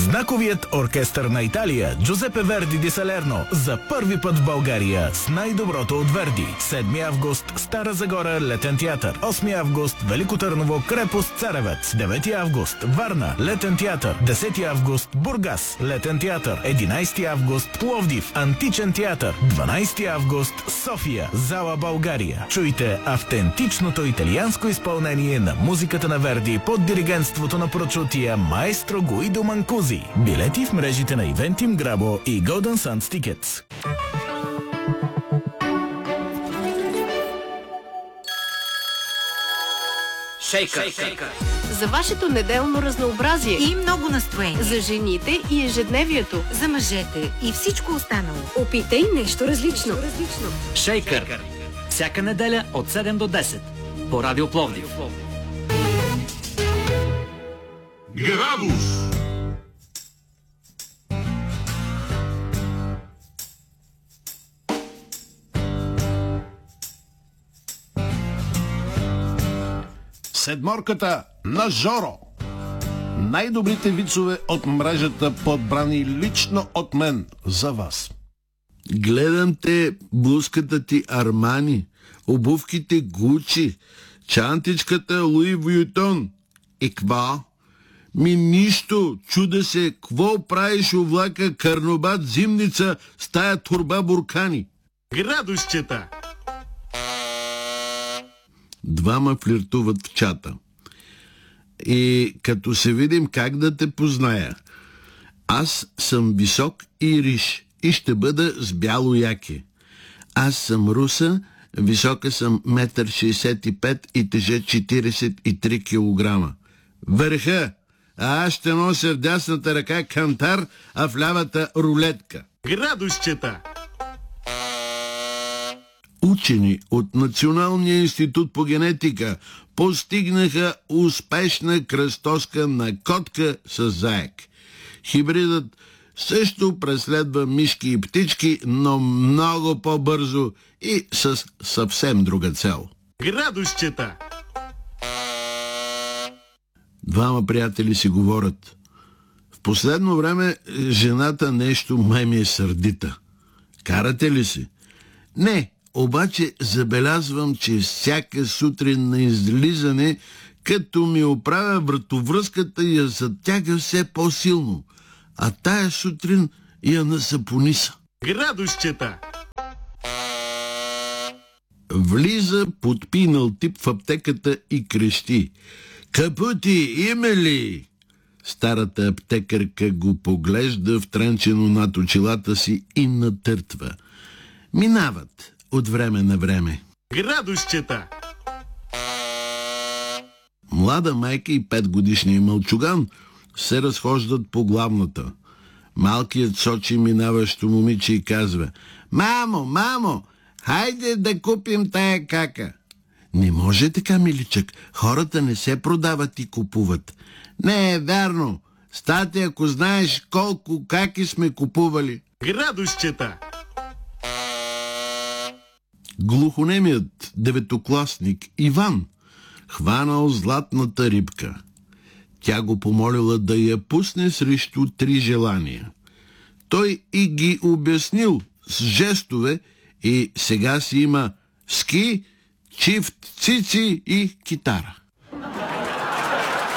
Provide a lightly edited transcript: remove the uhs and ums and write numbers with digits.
Знаковият оркестър на Италия Джузепе Верди ди Салерно за първи път в България с най-доброто от Верди. 7 август Стара Загора Летен театър. 8 август Велико Търново Крепост Царевец. 9 август Варна Летен театър. 10 август Бургас Летен театър. 11 август Пловдив Античен театър. 12 август София Зала България. Чуйте автентичното италианско изпълнение на музиката на Верди под диригентството на прочутия маестро Гуидо Манкузи. Билети в мрежите на Eventim, Grabo и Golden Sands Tickets. Шейкър. За вашето неделно разнообразие И много настроение. за жените и ежедневието. За мъжете и всичко останало. Опитай нещо различно. Шейкър. Всяка неделя от 7 до 10 по Радио Пловдив. Градус. Седморката на Жоро. Най-добрите вицове от мрежата, подбрани лично от мен за вас. Гледам те, блузката ти Армани, обувките Гучи, чантичката Луи Вуитон. И ква? Ми нищо, чуда се, кво правиш у влака Карнобат зимница с тая турба буркани? Градусчета. Двама флиртуват в чата. И като се видим как да те позная. Аз съм висок и риш и ще бъда с бяло яке. Аз съм руса, висока съм 1,65 м и тежа 43 кг. Върха, а аз ще нося в дясната ръка кантар, а в лявата рулетка. Градусчета. Учени от Националния институт по генетика постигнаха успешна кръстоска на котка с заек. Хибридът също преследва мишки и птички, но много по-бързо и с съвсем друга цел. Градусчета. Двама приятели си говорят. В последно време жената нещо май ми е сърдита. Карате ли си? Не, обаче забелязвам, че всяка сутрин на излизане, като ми оправя вратовръзката, я затяга все по-силно, а тая сутрин я насапониса. Градусчета. Влиза подпинал тип в аптеката и крещи: „Капути, има ли?“ Старата аптекарка го поглежда втренчено над очилата си и натъртва. Минават от време на време. Градусчета. Млада майка и 5-годишният мълчуган се разхождат по главната. Малкият сочи минаващо момиче и казва: мамо, хайде да купим тая кака. Не може така, миличък. Хората не се продават и купуват. Не е вярно. Стати, ако знаеш колко каки сме купували. Градусчета. Глухонемият деветокласник Иван хванал златната рибка. Тя го помолила да я пусне срещу 3 желания. Той и ги обяснил с жестове и сега си има ски, чифт, цици и китара.